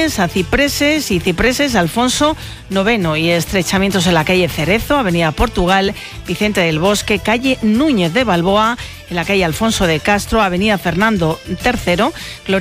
jardines a cipreses y cipreses Alfonso IX y estrechamientos en la calle Cerezo, avenida Portugal, Vicente del Bosque, calle Núñez de Balboa, en la calle Alfonso de Castro, avenida Fernando III,